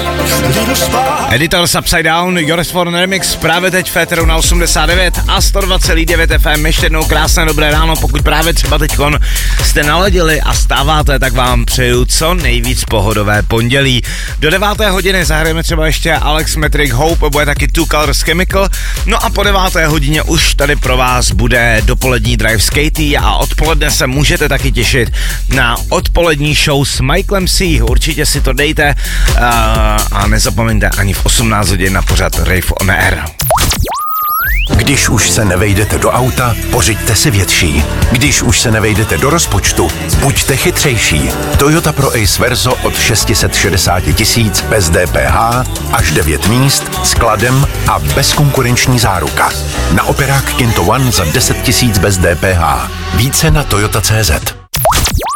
Editor Upside Down, Joris Forn Remix, právě teď v Féteru na 89 a 102,9 FM. Ještě jednou krásné dobré ráno, pokud právě třeba teďkon jste naladili a stáváte, tak vám přeju co nejvíc pohodové pondělí. Do 9. hodiny zahrajeme třeba ještě Alex Metric Hope, bude taky Two Colors Chemical, no a po 9. hodině už tady pro vás bude dopolední Drive s Katie a odpoledne se můžete taky těšit na odpolední show s Michaelem C. Určitě si to dejte a nezapomeňte ani v 18 hodin na pořad Rave on Air. Když už se nevejdete do auta, pořiďte si větší. Když už se nevejdete do rozpočtu, buďte chytřejší. Toyota Pro Ace Verso od 660 000 bez DPH, až 9 míst, skladem a bezkonkurenční záruka. Na operák Kinto One za 10 000 bez DPH. Více na toyota.cz.